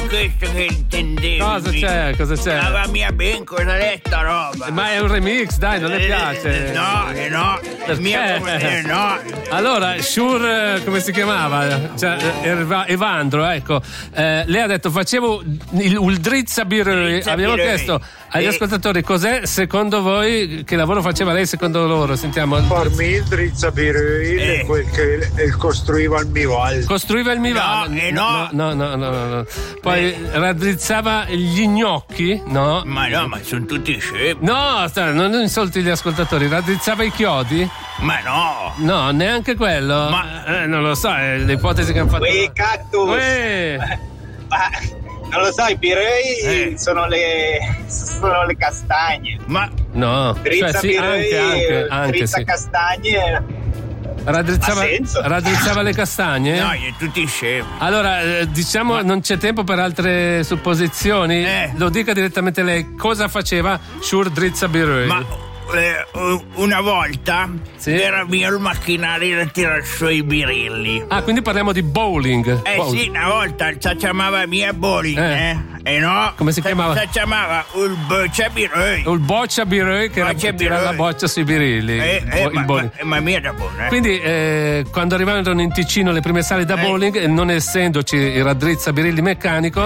questo che intendevi. Cosa c'è? La mia ben, cosa è sta roba? Ma è un remix, dai, non le piace? No. Perché? No. Allora, Shure, come si chiamava? Cioè, Evandro, ecco. Lei ha detto, facevo il Drizza Birui. Abbiamo chiesto agli ascoltatori cos'è secondo voi, che lavoro faceva lei secondo loro. Sentiamo. Per me il Drizza Birui è quel che costruiva il Mival. Costruiva il Mival? No. Poi raddrizzava gli gnocchi? No. Ma sono tutti scemi. No, non insulti gli ascoltatori. Raddrizzava i chiodi? Ma no. No, neanche quello. Ma non lo so, è l'ipotesi che hanno fatto. Cactus. Ma non lo so, i birui sono le castagne. Ma no, Drizza sì, birui, anche Drizza sì. castagne. Raddrizzava le castagne? No, tutti scemi. Allora, diciamo, non c'è tempo per altre supposizioni. Lo dica direttamente lei. Cosa faceva Shure Drizza Birui? Ma una volta era mio il macchinario da tirare su i birilli. Ah, quindi parliamo di bowling. Sì, una volta si chiamava mia bowling, no? Come si chiamava? Si chiamava il boccia birui. Il boccia birui, che era tirare la boccia sui birilli. Ma mia da buona. Quindi quando arrivarono in Ticino le prime sale da bowling, non essendoci il raddrizza birilli meccanico,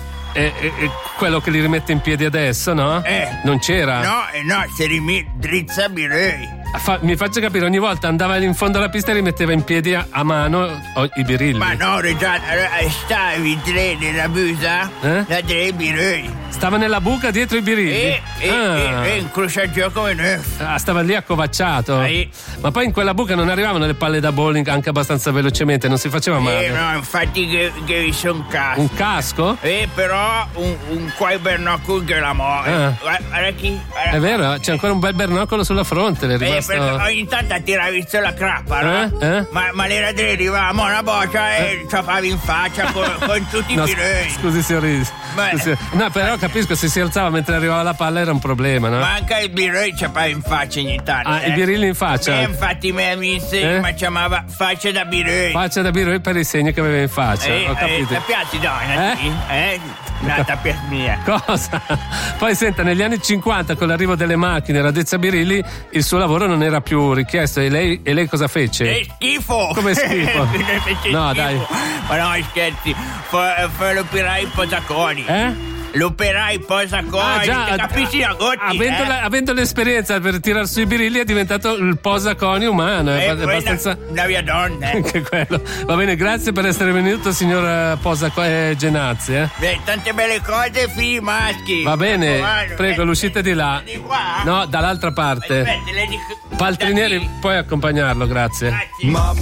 quello che li rimette in piedi adesso, no? Non c'era? No, si Drizza Birui. Mi faccia capire, ogni volta andava in fondo alla pista e rimetteva in piedi a mano i birilli. Ma no, stavi nella busa da tre birui. Stava nella buca dietro i birilli? Incrociato come noi. Stava lì accovacciato. Ma poi in quella buca non arrivavano le palle da bowling anche abbastanza velocemente, non si faceva male? No, infatti che vi sono un casco. Un casco? Però un quai bernocolo che la guarda chi. È vero, c'è ancora un bel bernocolo sulla fronte, è rimasto. Ogni tanto tiravi la crappa, no? Ma l'era di arrivavamo una boccia e ci favi in faccia con tutti i birui. Scusi, signori. No, però capisco, se si alzava mentre arrivava la palla era un problema, no? Ma anche il birui ci fa in faccia ogni tanto. I birilli in faccia? Infatti mi mi chiamava faccia da birui. Faccia da birui per i segni che aveva in faccia. Ho capito. Ti piace, dai? Nata per mia. Cosa? Poi senta, negli anni 50 con l'arrivo delle macchine raddrizza birilli il suo lavoro non era più richiesto e lei cosa fece? È schifo. Come schifo? No, dai. Ma no, scherzi. Fa l'operai posaconi. L'operai posaconi. Capisci a gotti? Avendo l'esperienza per tirar sui birilli è diventato il posaconi umano. È abbastanza. Una mia donna. Anche quello. Va bene, grazie per essere venuto, signor Genazzi. Tante belle cose, figli maschi. Va bene, prego, l'uscita di là. Di qua? No, dall'altra parte. Paltrinieri, puoi accompagnarlo, grazie.